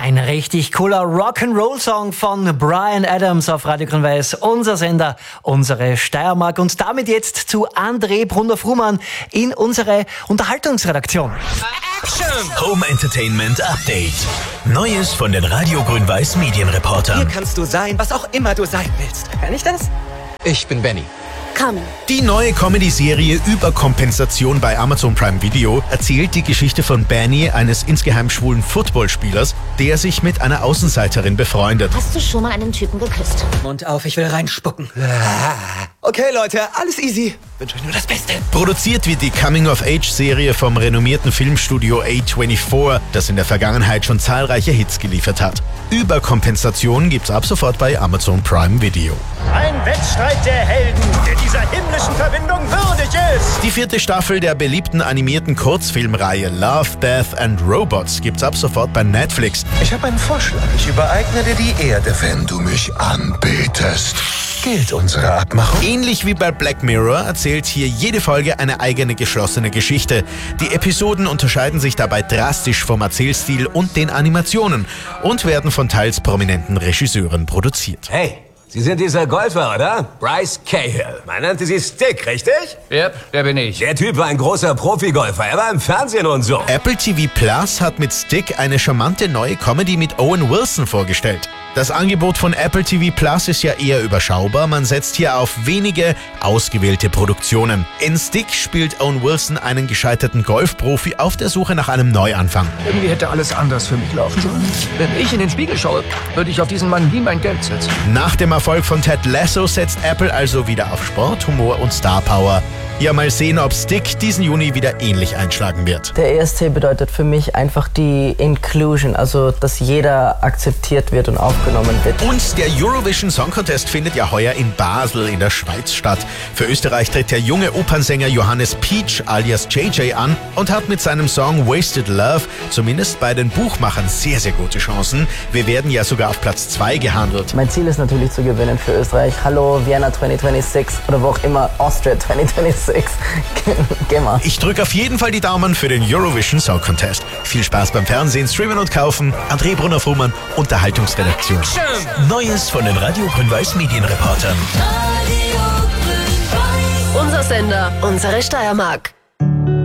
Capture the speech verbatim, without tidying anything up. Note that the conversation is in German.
Ein richtig cooler Rock'n'Roll-Song von Bryan Adams auf Radio Grün-Weiß, unser Sender, unsere Steiermark. Und damit jetzt zu André Brunner-Frumann in unsere Unterhaltungsredaktion. Action! Home Entertainment Update. Neues von den Radio Grün-Weiß Medienreportern. Hier kannst du sein, was auch immer du sein willst. Kann ich das? Ich bin Benny. Komm. Die neue Comedy-Serie Überkompensation bei Amazon Prime Video erzählt die Geschichte von Benny, eines insgeheim schwulen Footballspielers, der sich mit einer Außenseiterin befreundet. Hast du schon mal einen Typen geküsst? Mund auf, ich will reinspucken. Okay, Leute, alles easy. Wünsche euch nur das Beste. Produziert wird die Coming-of-Age-Serie vom renommierten Filmstudio A vierundzwanzig, das in der Vergangenheit schon zahlreiche Hits geliefert hat. Überkompensation gibt's ab sofort bei Amazon Prime Video. Ein Wettstreit der Helden, der dieser himmlischen Verbindung würdig ist. Die vierte Staffel der beliebten animierten Kurzfilmreihe Love, Death and Robots gibt's ab sofort bei Netflix. Ich habe einen Vorschlag. Ich übereigne dir die Erde, wenn du mich anbetest. Gilt unsere Abmachung? Ähnlich wie bei Black Mirror erzählt hier jede Folge eine eigene geschlossene Geschichte. Die Episoden unterscheiden sich dabei drastisch vom Erzählstil und den Animationen und werden von teils prominenten Regisseuren produziert. Hey, Sie sind dieser Golfer, oder? Bryce Cahill. Man nannte Sie Stick, richtig? Yep, der bin ich. Der Typ war ein großer Profigolfer. Er war im Fernsehen und so. Apple T V Plus hat mit Stick eine charmante neue Comedy mit Owen Wilson vorgestellt. Das Angebot von Apple T V Plus ist ja eher überschaubar. Man setzt hier auf wenige, ausgewählte Produktionen. In Stick spielt Owen Wilson einen gescheiterten Golfprofi auf der Suche nach einem Neuanfang. Irgendwie hätte alles anders für mich laufen sollen. Wenn ich in den Spiegel schaue, würde ich auf diesen Mann nie mein Geld setzen. Nach dem Erfolg von Ted Lasso setzt Apple also wieder auf Sport, Humor und Star Power. Ja, mal sehen, ob Stick diesen Juni wieder ähnlich einschlagen wird. Der E S C bedeutet für mich einfach die Inclusion, also dass jeder akzeptiert wird und aufgenommen wird. Und der Eurovision Song Contest findet ja heuer in Basel in der Schweiz statt. Für Österreich tritt der junge Opernsänger Johannes Peach alias J J an und hat mit seinem Song Wasted Love zumindest bei den Buchmachern sehr, sehr gute Chancen. Wir werden ja sogar auf Platz zwei gehandelt. Mein Ziel ist natürlich zu gewinnen für Österreich. Hallo Vienna zwanzig sechsundzwanzig oder wo auch immer, Austria zwanzig sechsundzwanzig. Geh mal. Ich drücke auf jeden Fall die Daumen für den Eurovision Song Contest. Viel Spaß beim Fernsehen, Streamen und Kaufen. André Brunner-Frumann, Unterhaltungsredaktion. Action! Neues von den Radio Grün-Weiß Medienreportern. Unser Sender, unsere Steiermark.